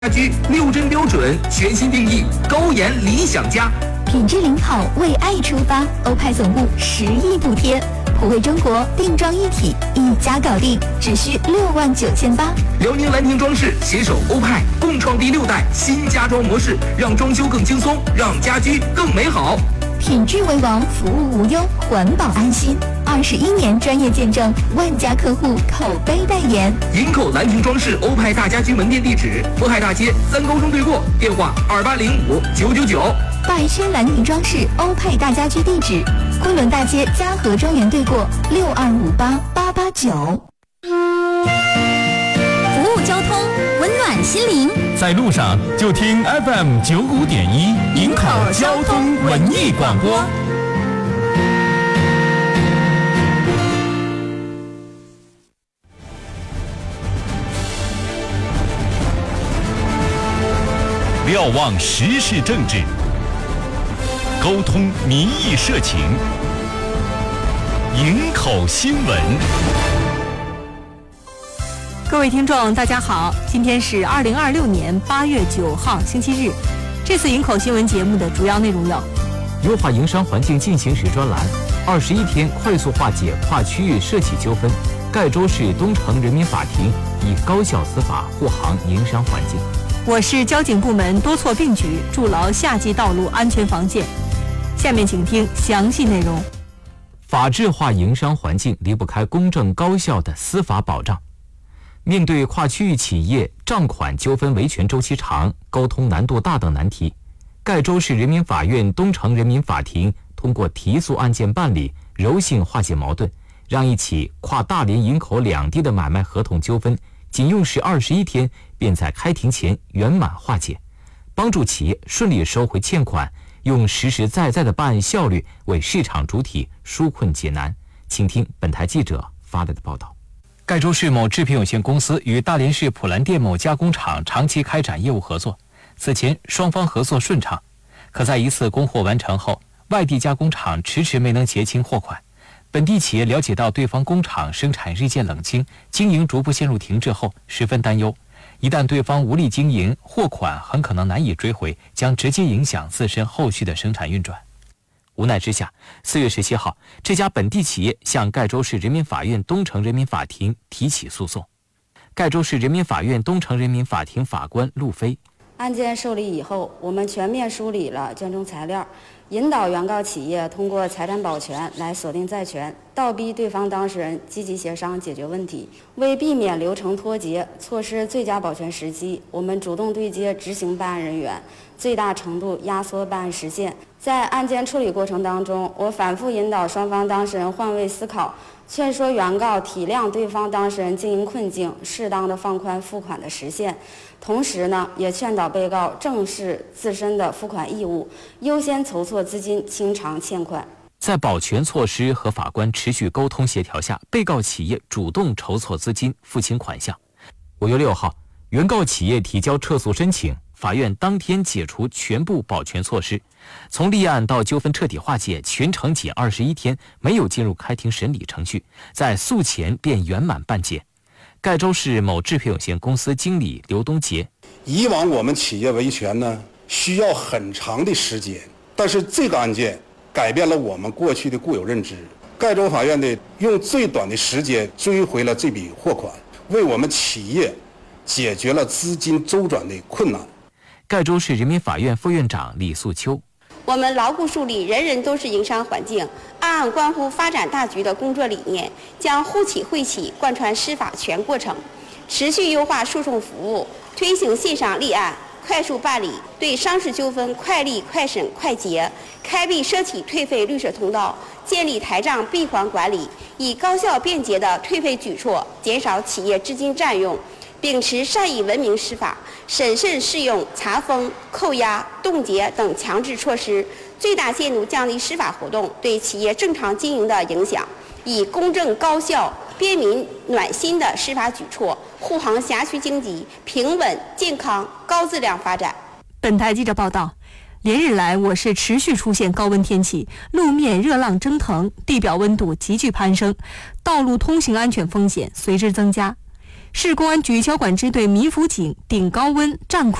家居6针标准全新定义，高颜理想家。 品质领跑，为爱出发。欧派总部10亿补贴，普惠中国，定妆一体，一家搞定，只需69800。 辽宁兰亭装饰携手欧派，共创第6代新家装模式，让装修更轻松，让家居更美好。 品质为王，服务无忧，环保安心。21年专业见证，万家客户口碑代言。 营口兰亭装饰欧派大家居门店地址：渤海大街3高中对过，电话2805999。 百轩兰亭装饰欧派大家居地址：昆仑大街嘉禾庄园对过，6258889。 服务交通，温暖心灵。 在路上就听 FM95.1营口交通文艺广播。瞭望时事政治，沟通民意社情，营口新闻。 各位听众大家好，今天是2026年8月9号星期日。这次营口新闻节目的主要内容有： 优化营商环境进行时专栏，21天快速化解跨区域涉企纠纷，盖州市东城人民法庭以高效司法护航营商环境。 我是交警部门多措并举，筑牢夏季道路安全防线。下面请听详细内容。 法治化营商环境离不开公正高效的司法保障。面对跨区域企业账款纠纷维权周期长、沟通难度大等难题，盖州市人民法院东城人民法庭通过提速案件办理，柔性化解矛盾，让一起跨大连营口两地的买卖合同纠纷仅用时21天便在开庭前圆满化解，帮助企业顺利收回欠款，用实实在在的办案效率为市场主体纾困解难。请听本台记者发来的报道。盖州市某制品有限公司与大连市普兰店某加工厂长期开展业务合作，此前双方合作顺畅，可在一次供货完成后，外地加工厂迟迟没能结清货款。本地企业了解到对方工厂生产日渐冷清，经营逐步陷入停滞后，十分担忧，一旦对方无力经营，货款很可能难以追回，将直接影响自身后续的生产运转。无奈之下，4月17号，这家本地企业向盖州市人民法院东城人民法庭提起诉讼。盖州市人民法院东城人民法庭法官陆飞： 案件受理以后，我们全面梳理了卷宗材料，引导原告企业通过财产保全来锁定债权，倒逼对方当事人积极协商解决问题。为避免流程脱节，错失最佳保全时机，我们主动对接执行办案人员，最大程度压缩办案时限。在案件处理过程当中，我反复引导双方当事人换位思考，劝说原告体谅对方当事人经营困境，适当的放宽付款的时限。同时呢，也劝导被告正视自身的付款义务，优先筹措资金清偿欠款。 在保全措施和法官持续沟通协调下，被告企业主动筹措资金，付清款项。5月6号，原告企业提交撤诉申请，法院当天解除全部保全措施，从立案到纠纷彻底化解，全程仅21天，没有进入开庭审理程序，在诉前便圆满办结。盖州市某制品有限公司经理刘东杰： 以往我们企业维权呢，需要很长的时间，但是这个案件改变了我们过去的固有认知。盖州法院的用最短的时间追回了这笔货款，为我们企业解决了资金周转的困难。 盖州市人民法院副院长李素秋： 我们牢固树立人人都是营商环境，暗暗关乎发展大局的工作理念，将互企惠企贯穿司法全过程，持续优化诉讼服务，推行线上立案、快速办理，对商事纠纷快立、快审、快结，开辟涉企退费绿色通道，建立台账闭环管理，以高效便捷的退费举措减少企业资金占用，秉持善意文明司法，审慎适用查封、扣押、冻结等强制措施，最大限度降低司法活动对企业正常经营的影响，以公正高效、便民暖心的司法举措护航辖区经济平稳、健康、高质量发展。 本台记者报道，连日来，我市持续出现高温天气，路面热浪蒸腾，地表温度急剧攀升，道路通行安全风险随之增加。 市公安局交管支队民辅警顶高温战